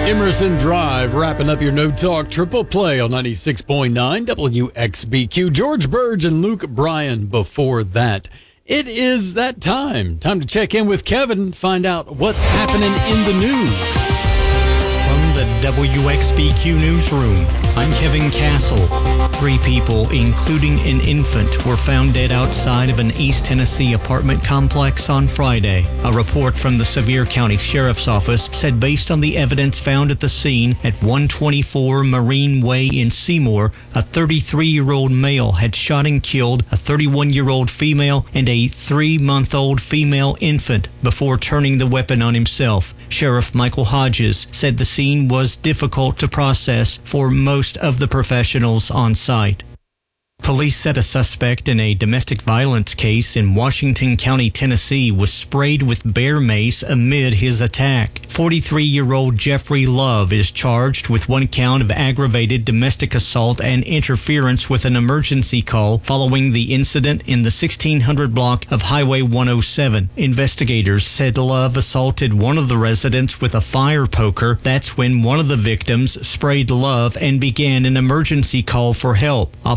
Emerson Drive, wrapping up your No Talk Triple Play on 96.9 WXBQ. George Burge and Luke Bryan before that. It is that time. Time to check in with Kevin, find out what's happening in the news. From the WXBQ newsroom, I'm Kevin Castle. 3 people, including an infant, were found dead outside of an East Tennessee apartment complex on Friday. A report from the Sevier County Sheriff's Office said based on the evidence found at the scene at 124 Marine Way in Seymour, a 33-year-old male had shot and killed a 31-year-old female and a 3-month-old female infant before turning the weapon on himself. Sheriff Michael Hodges said the scene was difficult to process for most of the professionals on site. Police said a suspect in a domestic violence case in Washington County, Tennessee, was sprayed with bear mace amid his attack. 43-year-old Jeffrey Love is charged with 1 count of aggravated domestic assault and interference with an emergency call following the incident in the 1600 block of Highway 107. Investigators said Love assaulted one of the residents with a fire poker. That's when one of the victims sprayed Love and began an emergency call for help.